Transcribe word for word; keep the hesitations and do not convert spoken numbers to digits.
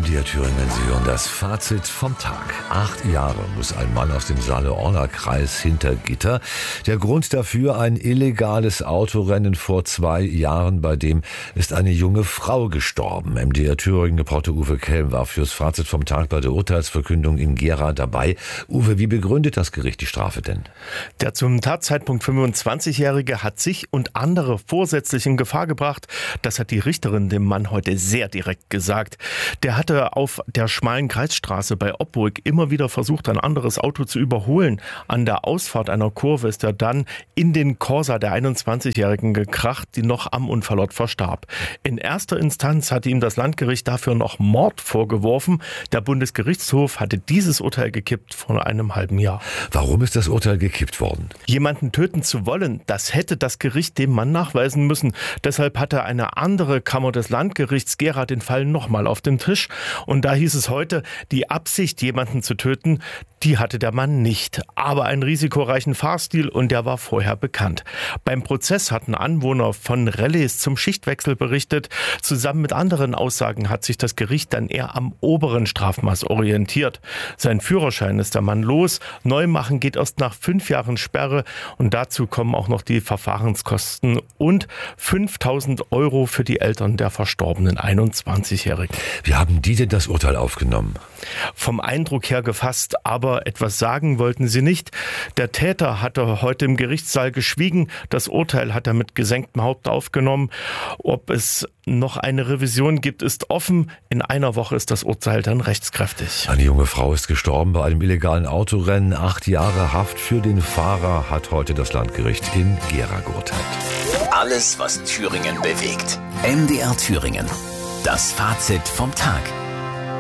M D R Thüringen, Sie hören das Fazit vom Tag. Acht Jahre muss ein Mann aus dem Saale-Orla-Kreis hinter Gitter. Der Grund dafür: ein illegales Autorennen vor zwei Jahren, bei dem ist eine junge Frau gestorben. M D R Thüringen-Reporter Uwe Kelm war fürs Fazit vom Tag bei der Urteilsverkündung in Gera dabei. Uwe, wie begründet das Gericht die Strafe denn? Der zum Tatzeitpunkt fünfundzwanzigjährige hat sich und andere vorsätzlich in Gefahr gebracht. Das hat die Richterin dem Mann heute sehr direkt gesagt. Der hatte auf der schmalen Kreisstraße bei Oppburg immer wieder versucht, ein anderes Auto zu überholen. An der Ausfahrt einer Kurve ist er dann in den Corsa der einundzwanzigjährigen gekracht, die noch am Unfallort verstarb. In erster Instanz hatte ihm das Landgericht dafür noch Mord vorgeworfen. Der Bundesgerichtshof hatte dieses Urteil gekippt vor einem halben Jahr. Warum ist das Urteil gekippt worden? Jemanden töten zu wollen, das hätte das Gericht dem Mann nachweisen müssen. Deshalb hatte eine andere Kammer des Landgerichts Gera den Fall nochmal auf dem Tisch. Und da hieß es heute, die Absicht, jemanden zu töten, die hatte der Mann nicht. Aber einen risikoreichen Fahrstil, und der war vorher bekannt. Beim Prozess hatten Anwohner von Relais zum Schichtwechsel berichtet. Zusammen mit anderen Aussagen hat sich das Gericht dann eher am oberen Strafmaß orientiert. Sein Führerschein ist der Mann los. Neumachen geht erst nach fünf Jahren Sperre. Und dazu kommen auch noch die Verfahrenskosten und fünftausend Euro für die Eltern der verstorbenen einundzwanzigjährigen. Wie haben die denn das Urteil aufgenommen? Vom Eindruck her gefasst, aber etwas sagen wollten sie nicht. Der Täter hatte heute im Gerichtssaal geschwiegen. Das Urteil hat er mit gesenktem Haupt aufgenommen. Ob es noch eine Revision gibt, ist offen. In einer Woche ist das Urteil dann rechtskräftig. Eine junge Frau ist gestorben bei einem illegalen Autorennen. Acht Jahre Haft für den Fahrer hat heute das Landgericht in Gera geurteilt. Alles, was Thüringen bewegt. M D R Thüringen. Das Fazit vom Tag.